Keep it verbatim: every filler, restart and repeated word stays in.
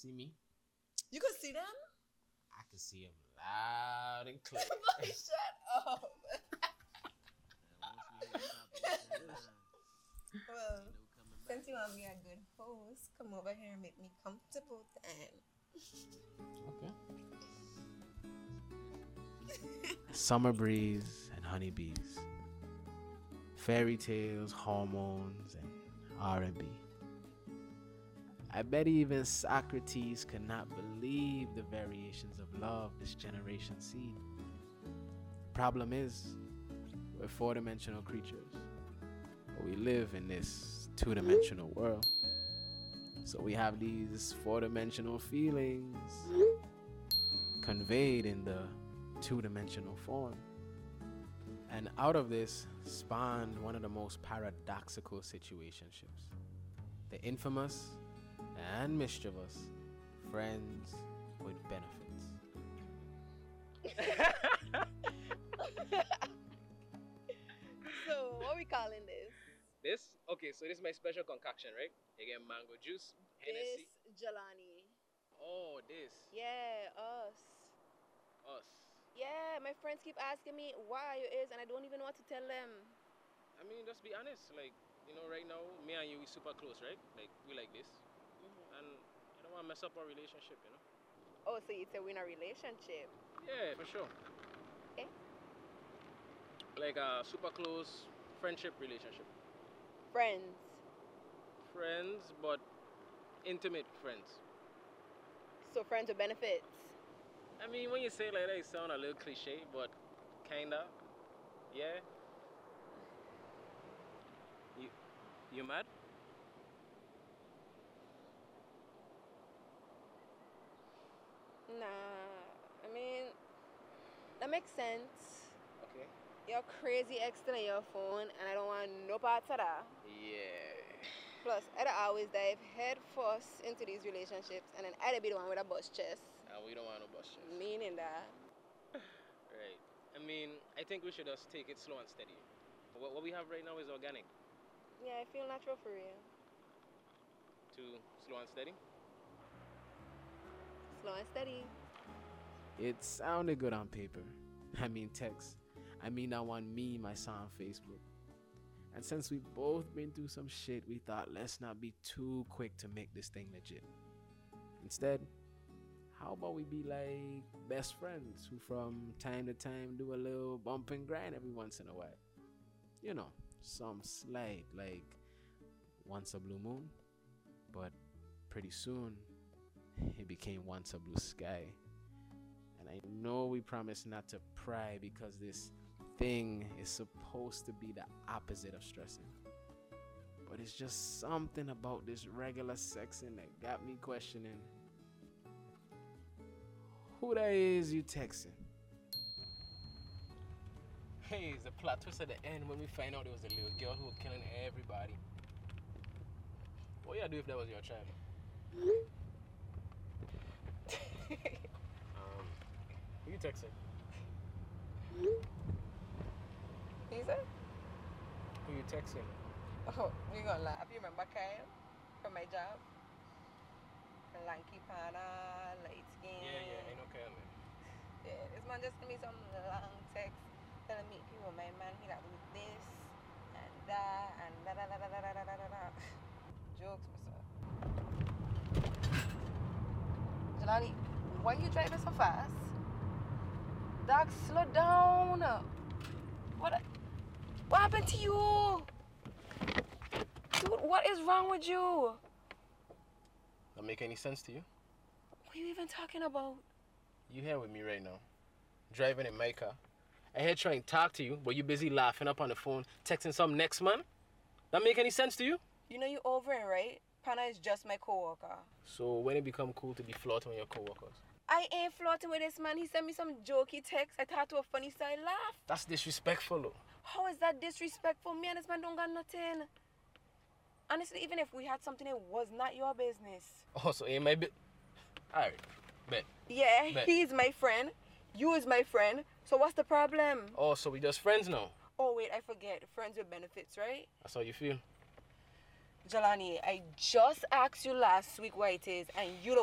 see me? You could see them? I can see them loud and clear. Boy, shut up. Well, since you want to be a good host, come over here and make me comfortable then. Okay. Summer breeze and honeybees. Fairy tales, hormones, and R and B. I bet even Socrates could not believe the variations of love this generation sees. Problem is, we're four-dimensional creatures, but we live in this two-dimensional world. So we have these four-dimensional feelings conveyed in the two-dimensional form. And out of this spawned one of the most paradoxical situationships. The infamous and mischievous friends with benefits. So, what are we calling this? This? Okay, so this is my special concoction, right? You get mango juice, Hennessy. This Jelani. Oh, this. Yeah, us. Us. Yeah, my friends keep asking me why you is, and I don't even know what to tell them. I mean, just be honest. Like, you know, right now, me and you, we super close, right? Like, we like this. Mm-hmm. And I don't want to mess up our relationship, you know? Oh, so you say we're in a relationship? Yeah, for sure. Okay. Like a super close friendship relationship. Friends. Friends, but intimate friends. So friends with benefits. I mean, when you say it like that, it sounds a little cliche, but kinda. Yeah. You, you mad? Nah, I mean, that makes sense. Okay. You're crazy extra on your phone, and I don't want no parts of that. Yeah. Plus, I'd always dive head first into these relationships, and then I'd be the one with a bust chest. And we don't want no bus chest. Meaning that. Right. I mean, I think we should just take it slow and steady. What, what we have right now is organic. Yeah, I feel natural for real. To slow and steady. Slow and steady. It sounded good on paper. I mean text. I mean that one meme I saw on Facebook. And since we've both been through some shit, we thought let's not be too quick to make this thing legit. Instead, how about we be like best friends who from time to time do a little bump and grind every once in a while? You know, some slight, like once a blue moon. But pretty soon, it became once a blue sky. And I know we promised not to pry because this thing is supposed to be the opposite of stressing. But it's just something about this regular sexing that got me questioning who that is you texting. Hey, it's the plot twist at the end when we find out there was a little girl who was killing everybody. What you do if that was your child? um, who you texting? He said? Who you texting? Oh, you gonna laugh. You remember Kyle from my job? Lanky pana, light skin. Yeah, yeah, I know Kyle, man. Yeah, this man just sent me some long text telling me, people, my man, he like do this and that and da da da da da da da da da. Jokes, my son. Jelani, why you driving so fast? Dog, slow down. What? What happened to you? Dude, what is wrong with you? That make any sense to you? What are you even talking about? You here with me right now, driving in my car. I here trying to talk to you, but you busy laughing up on the phone, texting some next man. That make any sense to you? You know you over it, right? Pana is just my coworker. So when it become cool to be flirting with your coworkers? I ain't flirting with this man. He sent me some jokey text. I thought it was funny, so I laughed. That's disrespectful, though. How is that disrespectful? Me and this man don't got nothing. Honestly, even if we had something, it was not your business. Oh, so ain't my bit. Alright, bet. Yeah, Bet. he's my friend. You is my friend. So what's the problem? Oh, so we just friends now? Oh, wait, I forget. Friends with benefits, right? That's how you feel? Jelani, I just asked you last week what it is, and you don't